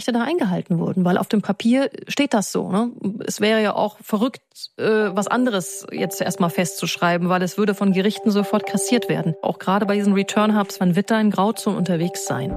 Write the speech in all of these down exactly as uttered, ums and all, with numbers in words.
Menschenrechte da eingehalten wurden. Weil auf dem Papier steht das so. Ne? Es wäre ja auch verrückt, äh, was anderes jetzt erstmal festzuschreiben, weil es würde von Gerichten sofort kassiert werden. Auch gerade bei diesen Return-Hubs, man wird da in Grauzonen unterwegs sein.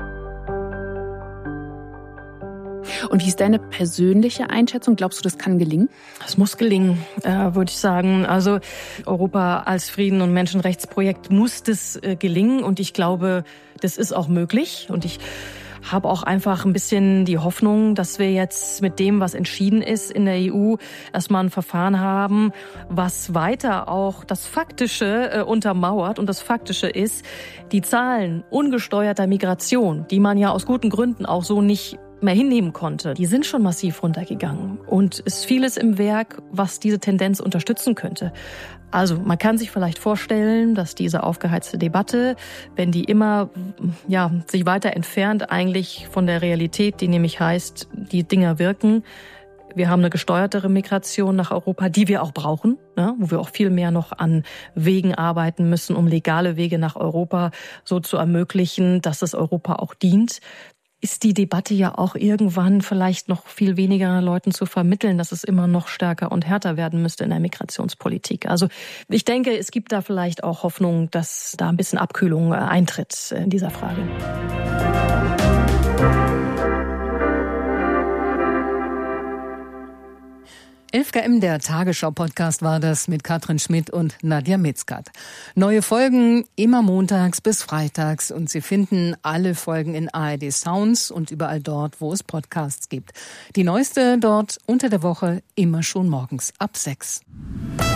Und wie ist deine persönliche Einschätzung? Glaubst du, das kann gelingen? Es muss gelingen, äh, würde ich sagen. Also Europa als Frieden- und Menschenrechtsprojekt muss das äh, gelingen. Und ich glaube, das ist auch möglich. Und ich habe auch einfach ein bisschen die Hoffnung, dass wir jetzt mit dem, was entschieden ist in der E U, erstmal ein Verfahren haben, was weiter auch das Faktische äh, untermauert. Und das Faktische ist, die Zahlen ungesteuerter Migration, die man ja aus guten Gründen auch so nicht mehr hinnehmen konnte, die sind schon massiv runtergegangen. Und es ist vieles im Werk, was diese Tendenz unterstützen könnte. Also man kann sich vielleicht vorstellen, dass diese aufgeheizte Debatte, wenn die immer ja sich weiter entfernt eigentlich von der Realität, die nämlich heißt, die Dinger wirken, wir haben eine gesteuertere Migration nach Europa, die wir auch brauchen, ne, wo wir auch viel mehr noch an Wegen arbeiten müssen, um legale Wege nach Europa so zu ermöglichen, dass es Europa auch dient. Ist die Debatte ja auch irgendwann vielleicht noch viel weniger Leuten zu vermitteln, dass es immer noch stärker und härter werden müsste in der Migrationspolitik. Also ich denke, es gibt da vielleicht auch Hoffnung, dass da ein bisschen Abkühlung eintritt in dieser Frage. elf K M, der Tagesschau-Podcast war das mit Katrin Schmidt und Nadja Mitzkat. Neue Folgen immer montags bis freitags und Sie finden alle Folgen in A R D Sounds und überall dort, wo es Podcasts gibt. Die neueste dort unter der Woche immer schon morgens ab sechs.